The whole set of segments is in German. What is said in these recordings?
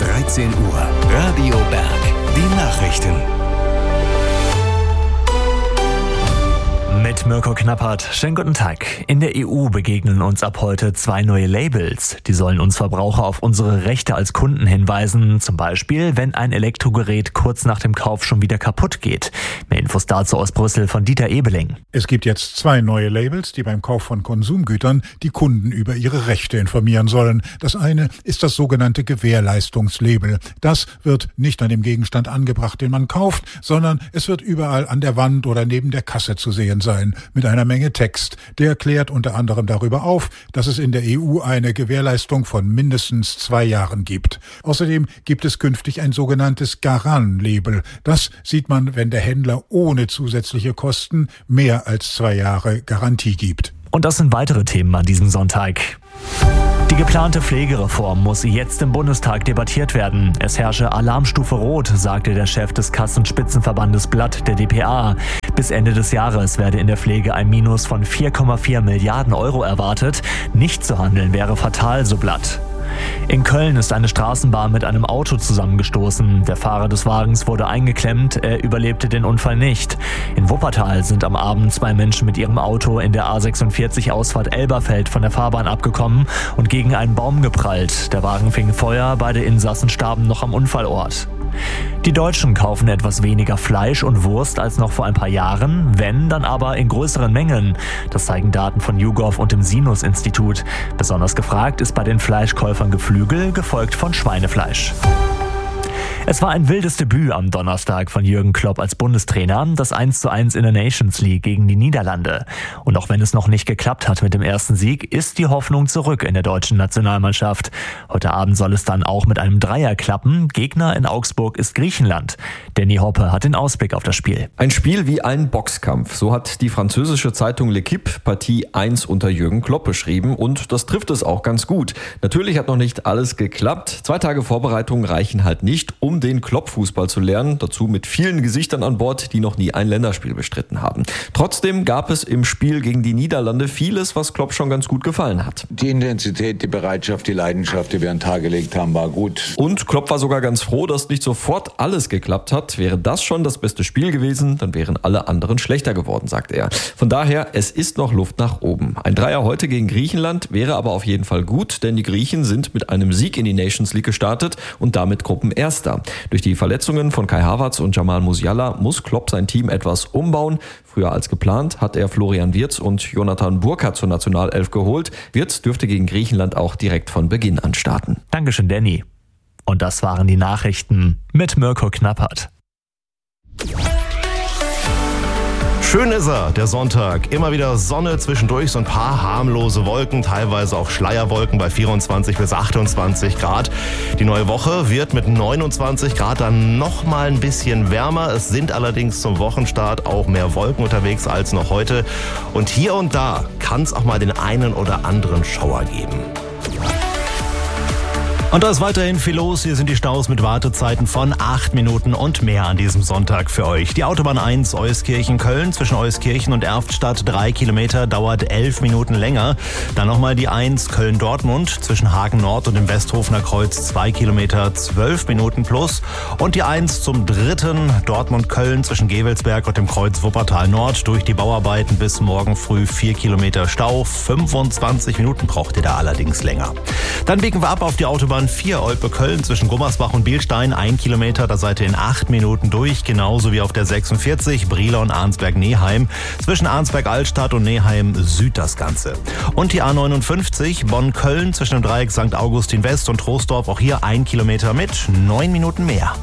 13 Uhr. Radio Berg. Die Nachrichten. Mit Mirko Knappert. Schönen guten Tag. In der EU begegnen uns ab heute 2 neue Labels. Die sollen uns Verbraucher auf unsere Rechte als Kunden hinweisen. Zum Beispiel, wenn ein Elektrogerät kurz nach dem Kauf schon wieder kaputt geht. Mehr Infos dazu aus Brüssel von Dieter Ebeling. Es gibt jetzt 2 neue Labels, die beim Kauf von Konsumgütern die Kunden über ihre Rechte informieren sollen. Das eine ist das sogenannte Gewährleistungslabel. Das wird nicht an dem Gegenstand angebracht, den man kauft, sondern es wird überall an der Wand oder neben der Kasse zu sehen sein, mit einer Menge Text. Der klärt unter anderem darüber auf, dass es in der EU eine Gewährleistung von mindestens 2 Jahren gibt. Außerdem gibt es künftig ein sogenanntes Garant-Label. Das sieht man, wenn der Händler ohne zusätzliche Kosten mehr als 2 Jahre Garantie gibt. Und das sind weitere Themen an diesem Sonntag. Die geplante Pflegereform muss jetzt im Bundestag debattiert werden. Es herrsche Alarmstufe Rot, sagte der Chef des Kassenspitzenverbandes Blatt, der dpa. Bis Ende des Jahres werde in der Pflege ein Minus von 4,4 Milliarden Euro erwartet. Nicht zu handeln wäre fatal, so Blatt. In Köln ist eine Straßenbahn mit einem Auto zusammengestoßen. Der Fahrer des Wagens wurde eingeklemmt, er überlebte den Unfall nicht. In Wuppertal sind am Abend 2 Menschen mit ihrem Auto in der A46 Ausfahrt Elberfeld von der Fahrbahn abgekommen und gegen einen Baum geprallt. Der Wagen fing Feuer, beide Insassen starben noch am Unfallort. Die Deutschen kaufen etwas weniger Fleisch und Wurst als noch vor ein paar Jahren, wenn, dann aber in größeren Mengen. Das zeigen Daten von YouGov und dem Sinus-Institut. Besonders gefragt ist bei den Fleischkäufern Geflügel, gefolgt von Schweinefleisch. Es war ein wildes Debüt am Donnerstag von Jürgen Klopp als Bundestrainer, das 1:1 in der Nations League gegen die Niederlande. Und auch wenn es noch nicht geklappt hat mit dem ersten Sieg, ist die Hoffnung zurück in der deutschen Nationalmannschaft. Heute Abend soll es dann auch mit einem Dreier klappen. Gegner in Augsburg ist Griechenland. Danny Hoppe hat den Ausblick auf das Spiel. Ein Spiel wie ein Boxkampf, so hat die französische Zeitung L'Équipe Partie 1 unter Jürgen Klopp beschrieben, und das trifft es auch ganz gut. Natürlich hat noch nicht alles geklappt. 2 Tage Vorbereitung reichen halt nicht, um den Klopp-Fußball zu lernen, dazu mit vielen Gesichtern an Bord, die noch nie ein Länderspiel bestritten haben. Trotzdem gab es im Spiel gegen die Niederlande vieles, was Klopp schon ganz gut gefallen hat. Die Intensität, die Bereitschaft, die Leidenschaft, die wir an den Tag gelegt haben, war gut. Und Klopp war sogar ganz froh, dass nicht sofort alles geklappt hat. Wäre das schon das beste Spiel gewesen, dann wären alle anderen schlechter geworden, sagt er. Von daher, es ist noch Luft nach oben. Ein Dreier heute gegen Griechenland wäre aber auf jeden Fall gut, denn die Griechen sind mit einem Sieg in die Nations League gestartet und damit Gruppenerster. Durch die Verletzungen von Kai Havertz und Jamal Musiala muss Klopp sein Team etwas umbauen. Früher als geplant hat er Florian Wirtz und Jonathan Burkhardt zur Nationalelf geholt. Wirtz dürfte gegen Griechenland auch direkt von Beginn an starten. Dankeschön, Danny. Und das waren die Nachrichten mit Mirko Knappert. Schön ist er, der Sonntag. Immer wieder Sonne, zwischendurch so ein paar harmlose Wolken, teilweise auch Schleierwolken bei 24 bis 28 Grad. Die neue Woche wird mit 29 Grad dann noch mal ein bisschen wärmer. Es sind allerdings zum Wochenstart auch mehr Wolken unterwegs als noch heute. Und hier und da kann es auch mal den einen oder anderen Schauer geben. Und da ist weiterhin viel los. Hier sind die Staus mit Wartezeiten von 8 Minuten und mehr an diesem Sonntag für euch. Die Autobahn 1 Euskirchen-Köln zwischen Euskirchen und Erftstadt 3 Kilometer dauert 11 Minuten länger. Dann nochmal die 1 Köln-Dortmund zwischen Hagen Nord und dem Westhofener Kreuz 2 Kilometer 12 Minuten plus. Und die 1 zum 3. Dortmund-Köln zwischen Gevelsberg und dem Kreuz Wuppertal Nord durch die Bauarbeiten bis morgen früh 4 Kilometer Stau. 25 Minuten braucht ihr da allerdings länger. Dann biegen wir ab auf die Autobahn 4 Olpe-Köln zwischen Gummersbach und Bielstein 1 Kilometer, da seid ihr in 8 Minuten durch, genauso wie auf der 46 Brieler und Arnsberg-Neheim zwischen Arnsberg-Altstadt und Neheim Süd das Ganze. Und die A59 Bonn-Köln zwischen dem Dreieck St. Augustin West und Troisdorf, auch hier 1 Kilometer mit 9 Minuten mehr.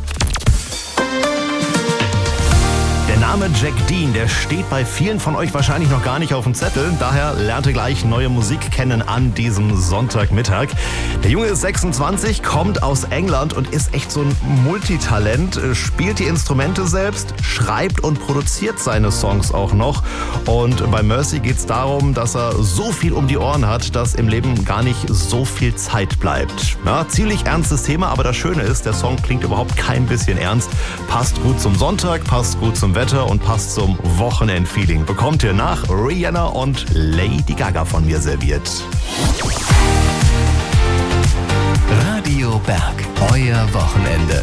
Der Name Jack Dean, der steht bei vielen von euch wahrscheinlich noch gar nicht auf dem Zettel. Daher lernt ihr gleich neue Musik kennen an diesem Sonntagmittag. Der Junge ist 26, kommt aus England und ist echt so ein Multitalent. Spielt die Instrumente selbst, schreibt und produziert seine Songs auch noch. Und bei Mercy geht es darum, dass er so viel um die Ohren hat, dass im Leben gar nicht so viel Zeit bleibt. Ja, ziemlich ernstes Thema, aber das Schöne ist, der Song klingt überhaupt kein bisschen ernst. Passt gut zum Sonntag, passt gut zum Wetter und passt zum Wochenendfeeling. Bekommt ihr nach Rihanna und Lady Gaga von mir serviert. Radio Berg. euer Wochenende.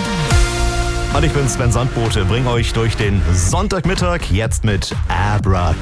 Und ich bin Sven Sandbote, bringe euch durch den Sonntagmittag jetzt mit Abra